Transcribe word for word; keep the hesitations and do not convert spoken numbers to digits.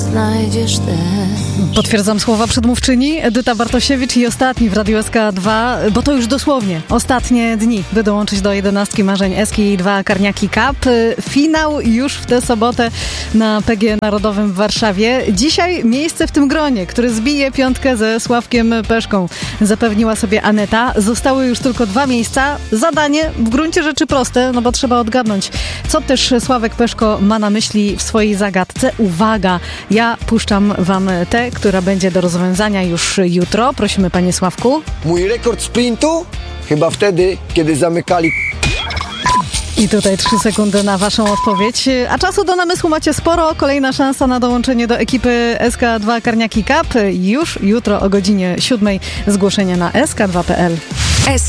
znajdziesz też. Potwierdzam słowa przedmówczyni Edyta Bartosiewicz i ostatni w Radiu S K dwa, bo to już dosłownie ostatnie dni, by dołączyć do jedenastki marzeń S K dwa Karniaki Cup. Finał już w tę sobotę na P G Narodowym w Warszawie. Dzisiaj miejsce w tym gronie, który zbije piątkę ze Sławkiem Peszką, zapewniła sobie Aneta. Zostały już tylko dwa miejsca. Zadanie w gruncie rzeczy proste, no bo trzeba odgadnąć, co też Sławek Peszko ma na myśli w swojej zagadce. Uwaga, ja puszczam wam tę, która będzie do rozwiązania już jutro. Prosimy, panie Sławku. Mój rekord sprintu? Chyba wtedy, kiedy zamykali... I tutaj trzy sekundy na waszą odpowiedź. A czasu do namysłu macie sporo. Kolejna szansa na dołączenie do ekipy S K dwa Karniaki Cup. Już jutro o godzinie siódmej zgłoszenie na S K dwa kropka P L.